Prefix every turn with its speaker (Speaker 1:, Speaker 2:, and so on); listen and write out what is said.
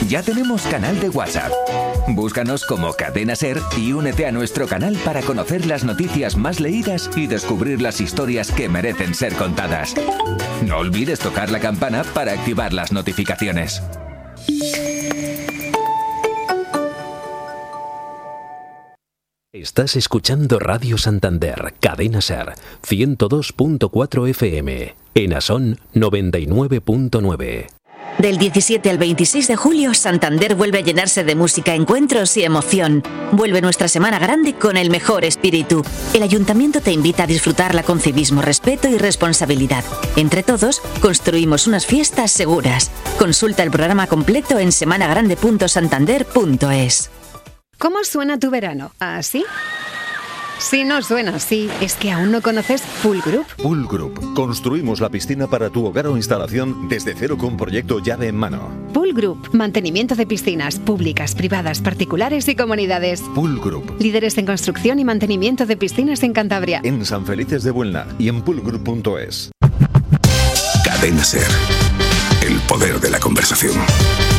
Speaker 1: Ya tenemos canal de WhatsApp. Búscanos como Cadena Ser y únete a nuestro canal para conocer las noticias más leídas y descubrir las historias que merecen ser contadas. No olvides tocar la campana para activar las notificaciones.
Speaker 2: Estás escuchando Radio Santander, Cadena Ser, 102.4 FM, en Asón 99.9.
Speaker 3: Del 17 al 26 de julio, Santander vuelve a llenarse de música, encuentros y emoción. Vuelve nuestra Semana Grande con el mejor espíritu. El Ayuntamiento te invita a disfrutarla con civismo, respeto y responsabilidad. Entre todos, construimos unas fiestas seguras. Consulta el programa completo en semanagrande.santander.es.
Speaker 4: ¿Cómo suena tu verano? ¿Así? Si no suena así, es que aún no conoces Pool Group.
Speaker 5: Pool Group. Construimos la piscina para tu hogar o instalación desde cero con proyecto llave en mano.
Speaker 4: Pool Group. Mantenimiento de piscinas públicas, privadas, particulares y comunidades.
Speaker 5: Pool Group.
Speaker 4: Líderes en construcción y mantenimiento de piscinas en Cantabria.
Speaker 5: En San Felices de Buelna y en poolgroup.es.
Speaker 6: Cadena Ser. El poder de la conversación.